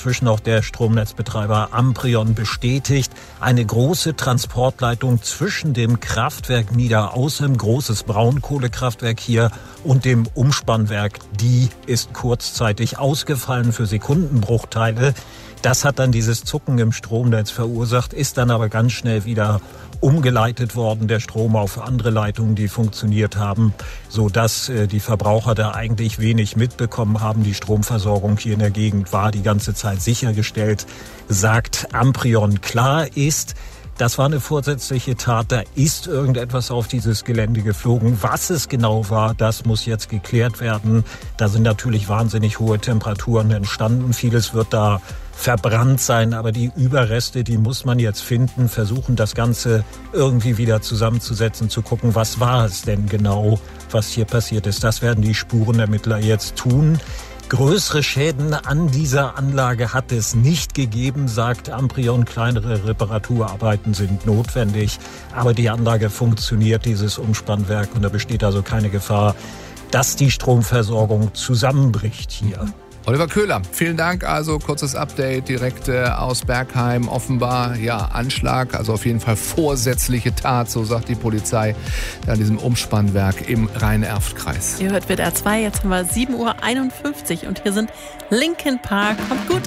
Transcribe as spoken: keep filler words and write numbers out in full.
inzwischen auch der Stromnetzbetreiber Amprion bestätigt. Eine große Transportleitung zwischen dem Kraftwerk Niederaußem, großes Braunkohlekraftwerk hier, und dem Umspannwerk, die ist kurzzeitig ausgefallen für Sekundenbruchteile. Das hat dann dieses Zucken im Stromnetz verursacht, ist dann aber ganz schnell wieder umgeleitet worden, der Strom auf andere Leitungen, die funktioniert haben, sodass äh, die Verbraucher da eigentlich wenig mitbekommen haben. Die Stromversorgung hier in der Gegend war die ganze Zeit sichergestellt, sagt Amprion. Klar ist, das war eine vorsätzliche Tat, da ist irgendetwas auf dieses Gelände geflogen. Was es genau war, das muss jetzt geklärt werden. Da sind natürlich wahnsinnig hohe Temperaturen entstanden. Vieles wird da verbrannt sein, aber die Überreste, die muss man jetzt finden, versuchen das Ganze irgendwie wieder zusammenzusetzen, zu gucken, was war es denn genau, was hier passiert ist. Das werden die Spurenermittler jetzt tun. Größere Schäden an dieser Anlage hat es nicht gegeben, sagt Amprion. Kleinere Reparaturarbeiten sind notwendig, aber die Anlage funktioniert, dieses Umspannwerk, und da besteht also keine Gefahr, dass die Stromversorgung zusammenbricht hier. Oliver Köhler, vielen Dank. Also kurzes Update direkt äh, aus Bergheim. Offenbar, ja, Anschlag, also auf jeden Fall vorsätzliche Tat, so sagt die Polizei, an diesem Umspannwerk im Rhein-Erft-Kreis. Ihr hört W D R zwei, jetzt haben wir sieben Uhr einundfünfzig und hier sind Linkin Park. Kommt gut